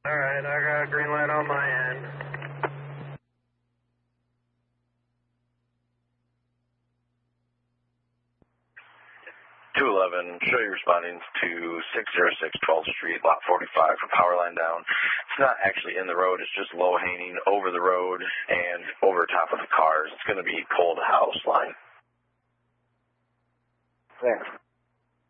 All right, I got a green light on my end. Show you responding to 606 12th Street, lot 45 for power line down. It's not actually in the road, it's just low hanging over the road and over top of the cars. It's going to be pole to house line. Thanks.